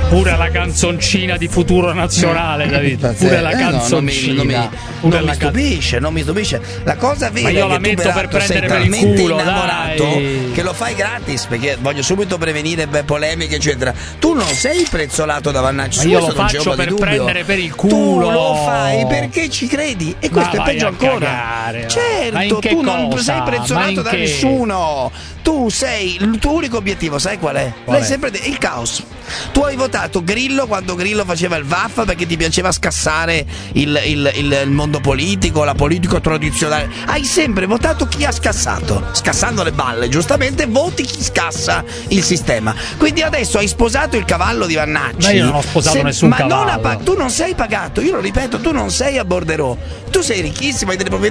Pure la canzoncina di Futuro Nazionale, David. Pure la canzoncina. Non mi stupisce. La cosa vera ma io è la che metto tu per peraltro sei prendere per il talmente culo, innamorato dai. che lo fai gratis, perché voglio subito prevenire polemiche eccetera. Tu non sei prezzolato da Vannacci. Ma io lo faccio per prendere per il culo. Tu lo fai perché ci credi e questo è peggio ancora. Cagare, certo, tu non sei prezzolato da nessuno. Tu sei, il tuo unico obiettivo sai qual è? L'hai sempre detto, il caos. Tu hai votato Grillo quando Grillo faceva il vaffa perché ti piaceva scassare il mondo politico, la politica tradizionale. Hai sempre votato chi ha scassato, scassando le balle, giustamente voti chi scassa il sistema. Quindi adesso hai sposato il cavallo di Vannacci. Ma io non ho sposato nessun cavallo. Tu non sei pagato, io lo ripeto, tu non sei a Bordereau. Tu sei ricchissimo, hai delle proprietà